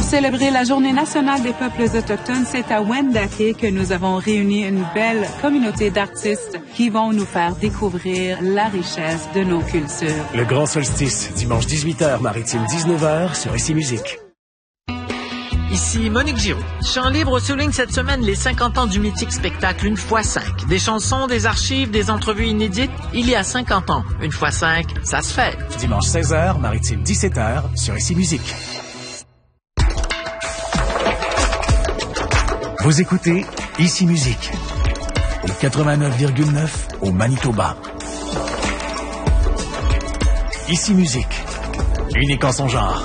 Pour célébrer la Journée nationale des peuples autochtones, c'est à Wendake que nous avons réuni une belle communauté d'artistes qui vont nous faire découvrir la richesse de nos cultures. Le Grand Solstice, dimanche 18h, maritime 19h, sur Ici Musique. Ici Monique Giroux. Chant Libre souligne cette semaine les 50 ans du mythique spectacle Une fois 5. Des chansons, des archives, des entrevues inédites. Il y a 50 ans. Une fois 5, ça se fait. Dimanche 16h, maritime 17h, sur Ici Musique. Vous écoutez Ici Musique, au 89,9 au Manitoba. Ici Musique, unique en son genre.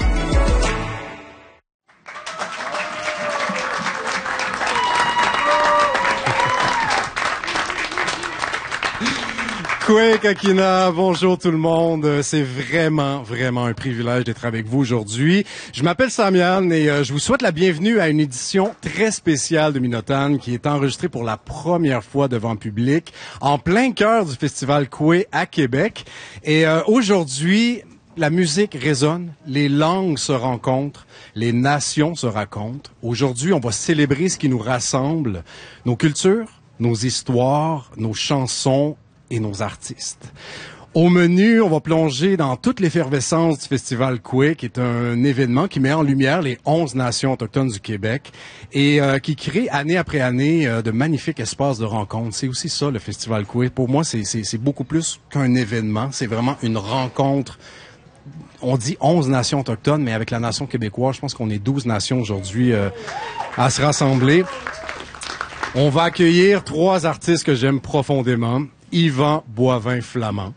Kwe Kakina, bonjour tout le monde. C'est vraiment un privilège d'être avec vous aujourd'hui. Je m'appelle Samian et je vous souhaite la bienvenue à une édition très spéciale de Minotan qui est enregistrée pour la première fois devant le public en plein cœur du festival Kwe à Québec. Et aujourd'hui, la musique résonne, les langues se rencontrent, les nations se racontent. Aujourd'hui, on va célébrer ce qui nous rassemble, nos cultures, nos histoires, nos chansons et nos artistes. Au menu, on va plonger dans toute l'effervescence du Festival Kwe, qui est un événement qui met en lumière les 11 nations autochtones du Québec et qui crée année après année de magnifiques espaces de rencontres. C'est aussi ça, le Festival Kwe. Pour moi, c'est beaucoup plus qu'un événement. C'est vraiment une rencontre. On dit 11 nations autochtones, mais avec la nation québécoise, je pense qu'on est 12 nations aujourd'hui à se rassembler. On va accueillir 3 artistes que j'aime profondément. Yvan Boivin-Flamand.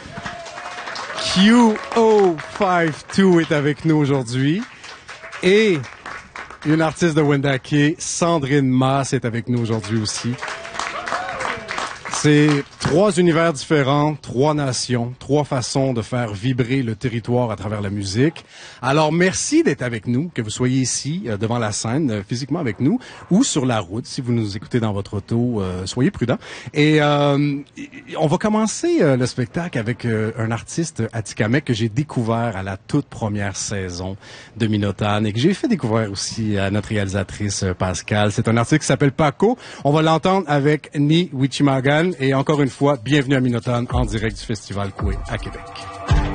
QO52 est avec nous aujourd'hui. Et une artiste de Wendake, Sandrine Masse, est avec nous aujourd'hui aussi. C'est 3 univers différents, 3 nations, 3 façons de faire vibrer le territoire à travers la musique. Alors, merci d'être avec nous, que vous soyez ici, devant la scène, physiquement avec nous, ou sur la route, si vous nous écoutez dans votre auto, soyez prudents. Et on va commencer le spectacle avec un artiste atikamekw que j'ai découvert à la toute première saison de Minotan et que j'ai fait découvrir aussi à notre réalisatrice Pascal. C'est un artiste qui s'appelle Paco. On va l'entendre avec Ni Wichimagan. Et encore une fois, bienvenue à Minotan en direct du Festival Kwe à Québec.